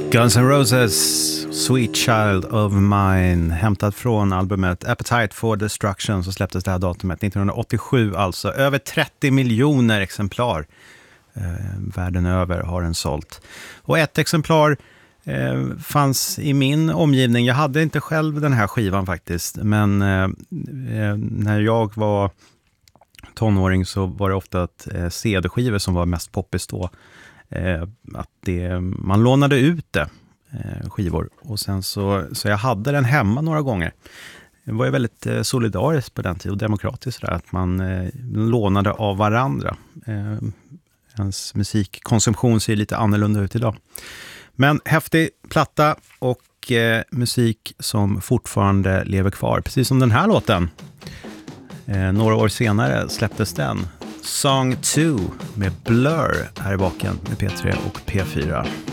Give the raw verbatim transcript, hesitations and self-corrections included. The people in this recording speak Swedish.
Guns N' Roses Sweet Child of Mine, hämtat från albumet Appetite for Destruction, så släpptes det här datumet nittonhundraåttiosju, alltså över trettio miljoner exemplar eh, världen över har den sålt. Och ett exemplar eh, fanns i min omgivning. Jag hade inte själv den här skivan faktiskt, men eh, när jag var tonåring så var det ofta att eh, C D-skivor som var mest poppis då. Eh, att det, man lånade ut det, eh, skivor, och sen så, så jag hade den hemma några gånger. Det var ju väldigt eh, solidariskt på den tiden och demokratiskt där, att man eh, lånade av varandra. Eh, ens musikkonsumtion ser lite annorlunda ut idag. Men häftig platta och eh, musik som fortfarande lever kvar, precis som den här låten. Eh, några år senare släpptes den. Song två med Blur här i baken med P tre och P fyra.